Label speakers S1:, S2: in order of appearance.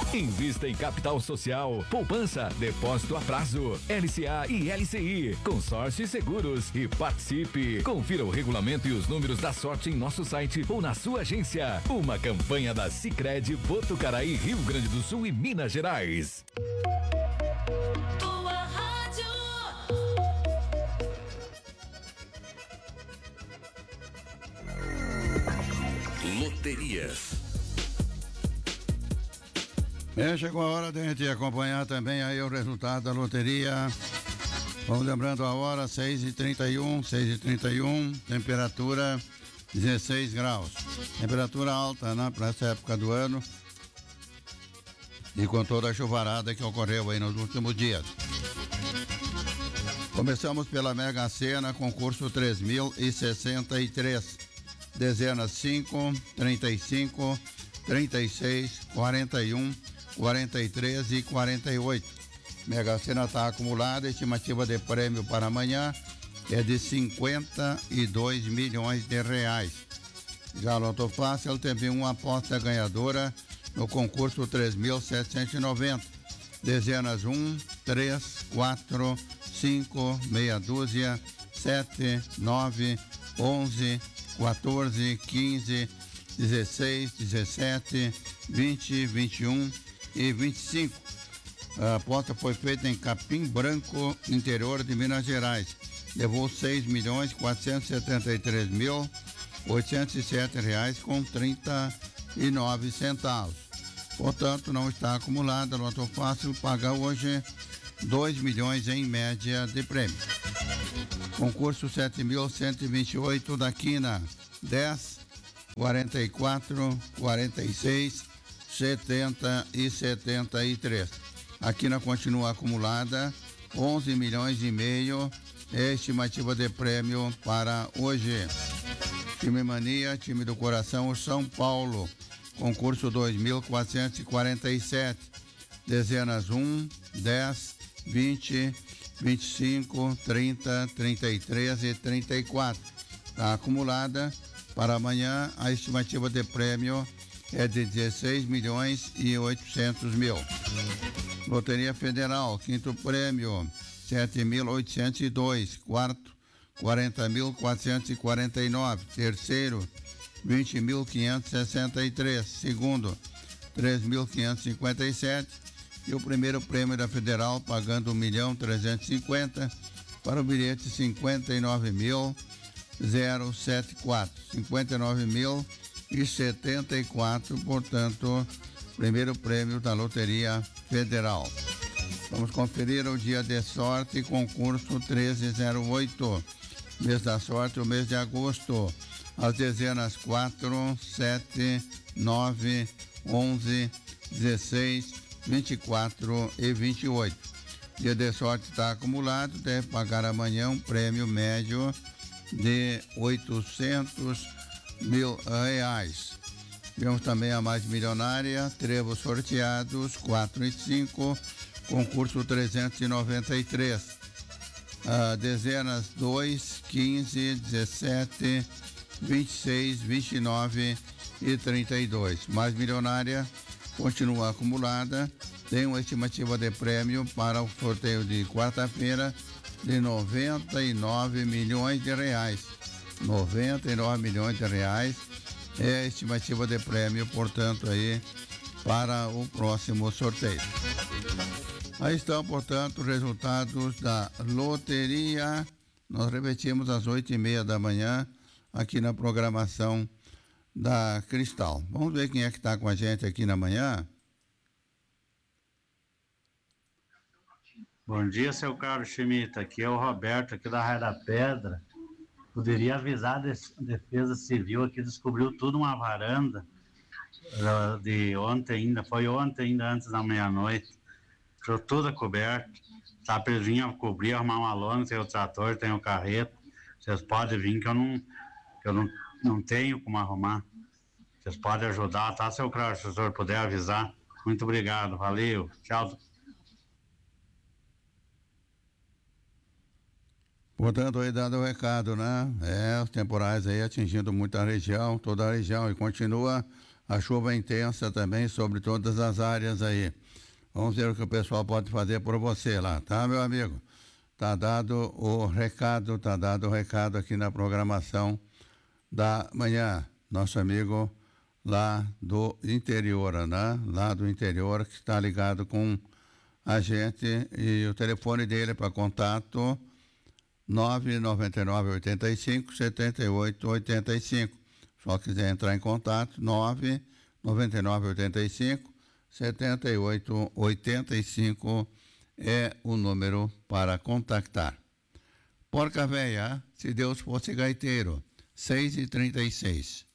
S1: Invista em capital social, poupança, depósito a prazo, LCA e LCI, consórcio e seguros e participe. Confira o regulamento e os números da sorte em nosso site ou na sua agência. Uma campanha da Sicredi Botucaraí, Rio Grande do Sul e Minas Gerais.
S2: Boa Rádio.
S3: Loterias.
S4: Chegou a hora de a gente acompanhar também aí o resultado da loteria. Vamos lembrando a hora, 6h31, temperatura 16 graus. Temperatura alta, né, para essa época do ano. E com toda a chuvarada que ocorreu aí nos últimos dias. Começamos pela Mega Sena, concurso 3.063. Dezenas 5, 35, 36, 41, 43 e 48. Mega Sena está acumulada, estimativa de prêmio para amanhã é de 52 milhões de reais. Já a Loto Fácil teve uma aposta ganhadora no concurso 3.790. Dezenas 1, 3, 4, 5, meia dúzia, 7, 9, 11, 14, 15, 16, 17, 20, 21 e 25. A aposta foi feita em Capim Branco, interior de Minas Gerais. Levou R$6.473.807,39. Portanto, não está acumulada. Loto Fácil paga hoje 2 milhões em média de prêmio. Concurso 7.128 da Quina, 10, 44, 46, 70 e 73. A Quina continua acumulada, 11 milhões e meio, é a estimativa de prêmio para hoje. Time Mania, time do coração, São Paulo, concurso 2.447, dezenas 1, 10, 20, 25, 30, 33 e 34. Está acumulada. Para amanhã, a estimativa de prêmio é de 16 milhões e 800 mil. Loteria Federal, quinto prêmio, 7.802. Quarto, 40.449. Terceiro, 20.563. Segundo, 3.557. E o primeiro prêmio da Federal, pagando 1.350 para o bilhete 59.074. 59.074, portanto, primeiro prêmio da Loteria Federal. Vamos conferir o dia de sorte, concurso 1308. Mês da sorte, o mês de agosto. As dezenas 4, 7, 9, 11, 16, 24 e 28. Dia de sorte está acumulado, deve pagar amanhã um prêmio médio de 800 mil reais. Tivemos também a mais milionária, trevos sorteados 4 e 5, concurso 393. Dezenas 2, 15, 17, 26, 29 e 32. Mais milionária continua acumulada, tem uma estimativa de prêmio para o sorteio de quarta-feira de 99 milhões de reais. 99 milhões de reais é a estimativa de prêmio, portanto, aí para o próximo sorteio. Aí estão, portanto, os resultados da loteria. Nós repetimos às 8h30 da manhã aqui na programação da Cristal. Vamos ver quem é que está com a gente aqui na manhã.
S5: Bom dia, seu Carlos Schmidt. Aqui é o Roberto, aqui da Raia da Pedra. Poderia avisar a Defesa Civil aqui, descobriu tudo uma varanda de ontem ainda, foi ontem ainda, antes da meia-noite. Ficou toda coberta. Tá para vir a cobrir, arrumar uma lona, tem o trator, tem o carreto. Vocês podem vir que eu não tenho como arrumar. Vocês podem ajudar, tá, seu Carlos, se o senhor puder avisar. Muito obrigado, valeu, tchau.
S4: Portanto, aí dado o recado, né? Os temporais aí atingindo muita região, toda a região, e continua A chuva intensa também sobre todas as áreas aí. Vamos ver o que o pessoal pode fazer por você lá, tá, meu amigo? Tá dado o recado aqui na programação da manhã. Nosso amigo lá do interior, né? Lá do interior, que está ligado com a gente, e o telefone dele para contato 999-85-7885. Só quiser entrar em contato, 999-85-7885 é o número para contactar. Porca Véia, se Deus fosse gaiteiro, 6h36.